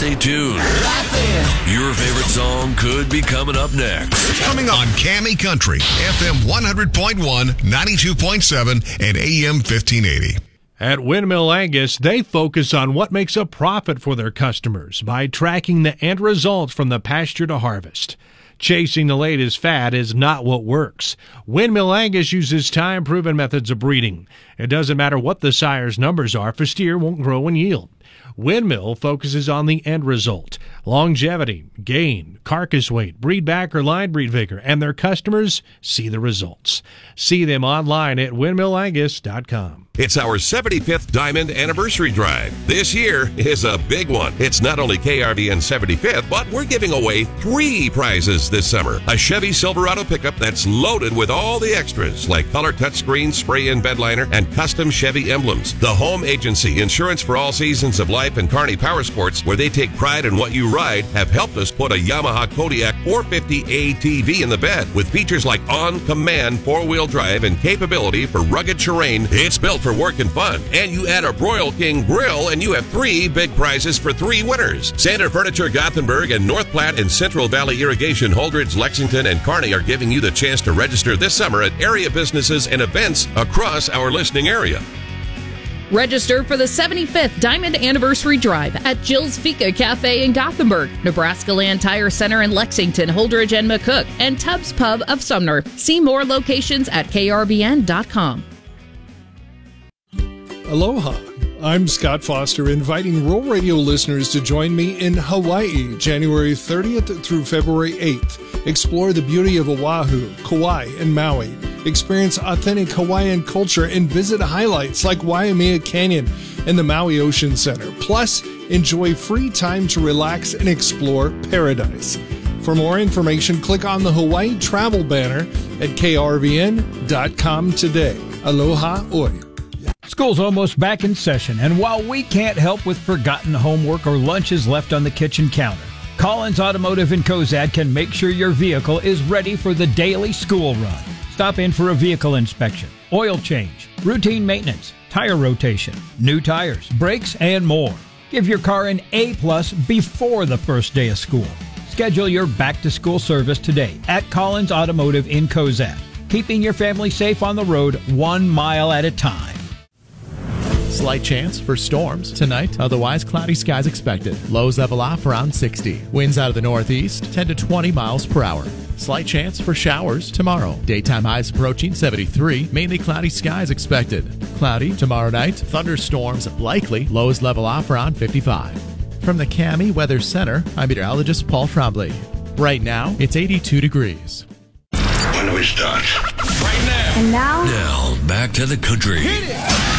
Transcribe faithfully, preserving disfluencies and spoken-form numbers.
Stay tuned. Your favorite song could be coming up next. Coming on Cammy Country, F M one hundred point one, ninety-two point seven, and A M fifteen eighty. At Windmill Angus, they focus on what makes a profit for their customers by tracking the end results from the pasture to harvest. Chasing the latest fad is not what works. Windmill Angus uses time-proven methods of breeding. It doesn't matter what the sire's numbers are, for steer won't grow and yield. Windmill focuses on the end result: longevity, gain, carcass weight, breed back or line breed vigor, and their customers see the results. See them online at windmill angus dot com. It's our seventy-fifth Diamond Anniversary Drive. This year is a big one. It's not only K R V N's seventy-fifth, but we're giving away three prizes this summer. A Chevy Silverado pickup that's loaded with all the extras, like color touchscreen, spray-in bed liner, and custom Chevy emblems. The Home Agency, insurance for all seasons of life, and Kearney Power Sports, where they take pride in what you ride, have helped us put a Yamaha Kodiak four fifty A T V in the bed. With features like on-command four-wheel drive and capability for rugged terrain, it's built for work and fun. And you add a Broil King grill, and you have three big prizes for three winners. Standard Furniture Gothenburg and North Platte and Central Valley Irrigation, Holdridge, Lexington, and Kearney are giving you the chance to register this summer at area businesses and events across our listening area. Register for the seventy-fifth Diamond Anniversary Drive at Jill's Fika Cafe in Gothenburg, Nebraska Land Tire Center in Lexington, Holdridge, and McCook, and Tubbs Pub of Sumner. See more locations at K R B N dot com. Aloha. I'm Scott Foster, inviting Rural Radio listeners to join me in Hawaii, January thirtieth through February eighth. Explore the beauty of Oahu, Kauai, and Maui. Experience authentic Hawaiian culture and visit highlights like Waimea Canyon and the Maui Ocean Center. Plus, enjoy free time to relax and explore paradise. For more information, click on the Hawaii travel banner at K R V N dot com today. Aloha oi. School's almost back in session, and while we can't help with forgotten homework or lunches left on the kitchen counter, Collins Automotive in Cozad can make sure your vehicle is ready for the daily school run. Stop in for a vehicle inspection, oil change, routine maintenance, tire rotation, new tires, brakes, and more. Give your car an A-plus before the first day of school. Schedule your back-to-school service today at Collins Automotive in Cozad, keeping your family safe on the road one mile at a time. Slight chance for storms tonight, otherwise cloudy skies expected. Lows level off around sixty. Winds out of the northeast, ten to twenty miles per hour. Slight chance for showers tomorrow. Daytime highs approaching seventy-three. Mainly cloudy skies expected. Cloudy tomorrow night. Thunderstorms likely. Lows level off around fifty-five. From the Cammy Weather Center, I'm meteorologist Paul Trombley. Right now, it's eighty-two degrees. When do we start? Right now. And now? Now, back to the country. Hit it.